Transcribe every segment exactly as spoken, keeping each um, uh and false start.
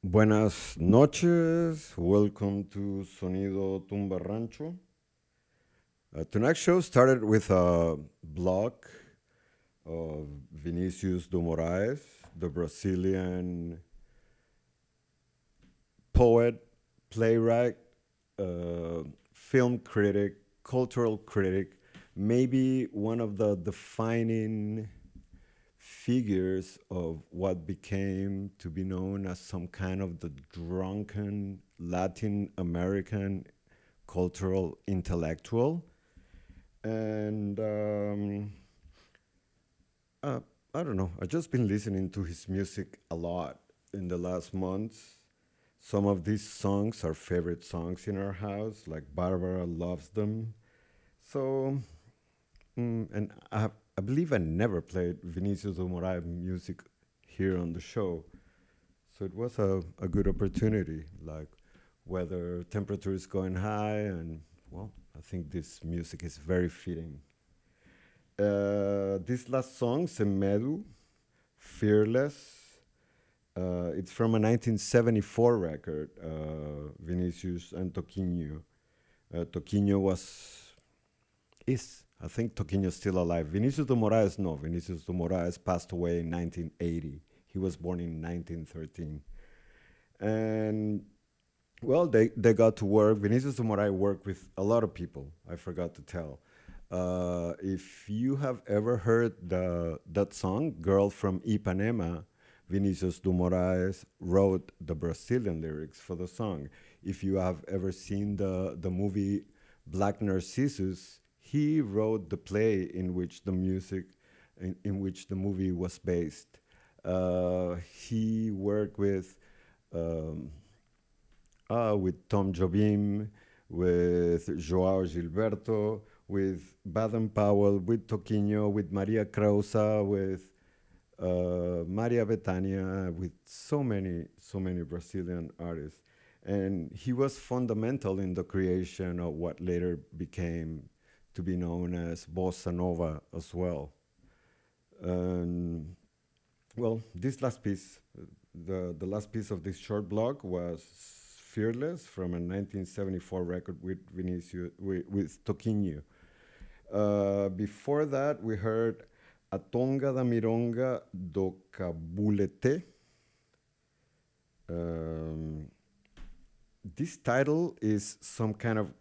Buenas noches. Welcome to Sonido Tumba Rancho. Uh, tonight's show started with a blog of Vinicius de Moraes, the Brazilian poet, playwright, uh, film critic, cultural critic, maybe one of the defining figures of what became to be known as some kind of the drunken Latin American cultural intellectual. And um, uh, I don't know, I've just been listening to his music a lot in the last months. Some of these songs are favorite songs in our house, like Barbara loves them. So, mm, and I, have, I believe I never played Vinicius de Moraes music here on the show. So it was a, a good opportunity, like weather temperature is going high, and well, I think this music is very fitting. Uh, this last song, Semedu, Fearless, uh, it's from a nineteen seventy-four record, uh, Vinicius and Toquinho. Uh, Toquinho was, is, I think Toquinho's still alive. Vinicius de Moraes, no, Vinicius de Moraes passed away in nineteen eighty. He was born in nineteen thirteen. And well, they, they got to work. Vinicius de Moraes worked with a lot of people. I forgot to tell. Uh, if you have ever heard the that song, "Girl from Ipanema," Vinicius de Moraes wrote the Brazilian lyrics for the song. If you have ever seen the the movie Black Narcissus, he wrote the play in which the music, in, in which the movie was based. Uh, he worked with. Um, uh, with Tom Jobim, with Joao Gilberto, with Baden Powell, with Toquinho, with Maria Krausa, with uh, Maria Bethania, with so many, so many Brazilian artists. And he was fundamental in the creation of what later became to be known as bossa nova as well. And well, this last piece, the, the last piece of this short blog was Fearless from a nineteen seventy-four record with Vinicius, with, with Toquinho. Uh, before that, we heard A Tonga da Mironga do Cabulete. Um, this title is some kind of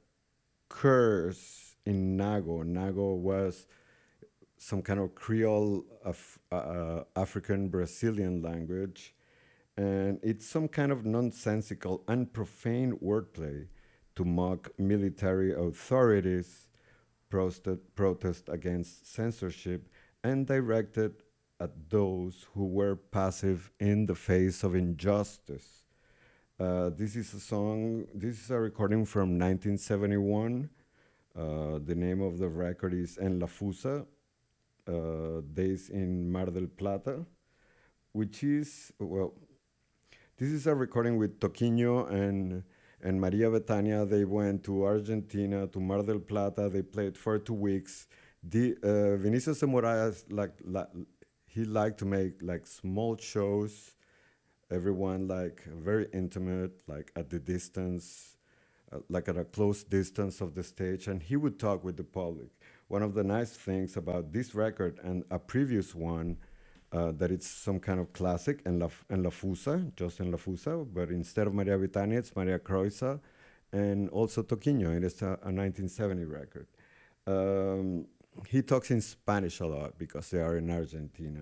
curse in Nago. Nago was some kind of Creole Af- uh, uh, African Brazilian language, and it's some kind of nonsensical and profane wordplay to mock military authorities, protest, protest against censorship, and directed at those who were passive in the face of injustice. Uh, this is a song, this is a recording from nineteen seventy-one. Uh, the name of the record is En La Fusa, uh, Days in Mar del Plata, which is, well, this is a recording with Toquinho and and Maria Betania. They went to Argentina, to Mar del Plata. They played for two weeks. The uh, Vinicius de Moraes, like, like he liked to make like small shows. Everyone like very intimate, like at the distance, uh, like at a close distance of the stage, and he would talk with the public. One of the nice things about this record and a previous one, uh, that it's some kind of classic and La, and La Fusa, just in La Fusa, but instead of Maria Vitania, it's Maria Croisa and also Toquinho. It is a, a nineteen seventy record. Um, he talks in Spanish a lot because they are in Argentina.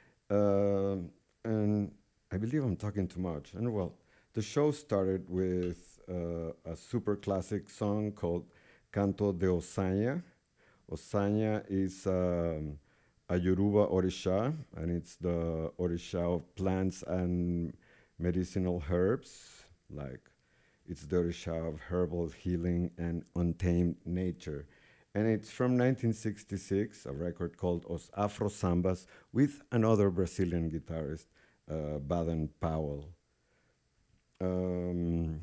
Um, and I believe I'm talking too much. And well, the show started with uh, a super classic song called Canto de Osaña. Osaña is um, a Yoruba Orisha, and it's the Orisha of plants and medicinal herbs. Like, it's the Orisha of herbal healing and untamed nature. And it's from nineteen sixty-six, a record called Os Afro Sambas with another Brazilian guitarist, uh, Baden Powell. Um,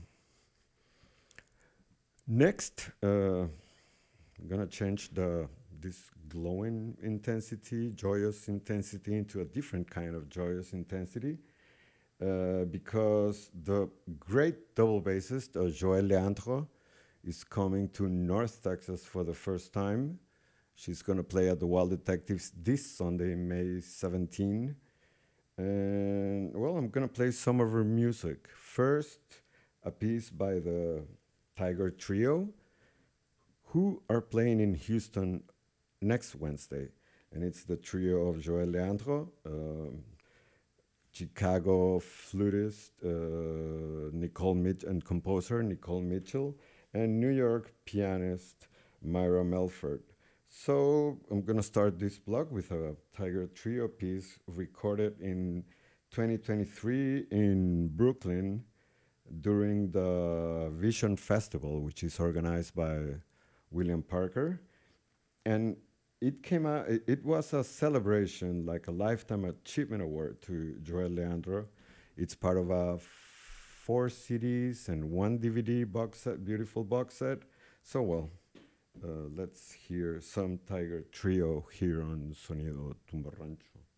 next, uh, I'm gonna change the this glowing intensity, joyous intensity into a different kind of joyous intensity. uh, because the great double bassist, uh, Joel Leandro, is coming to North Texas for the first time. She's going to play at the Wild Detectives this Sunday, May seventeenth. And well, I'm going to play some of her music. First, a piece by the Tiger Trio, who are playing in Houston next Wednesday. And it's the trio of Joel Leandro, um, Chicago flutist uh, Nicole Mitch and composer Nicole Mitchell, and New York pianist Myra Melford. So I'm gonna start this blog with a Tiger Trio piece recorded in twenty twenty-three in Brooklyn during the Vision Festival, which is organized by William Parker. And it came out, it, it was a celebration, like a Lifetime Achievement Award to Joel Leandro. It's part of a four C Ds and one D V D box set, beautiful box set. So, well, uh, let's hear some Tiger Trio here on Sonido Tumba Rancho.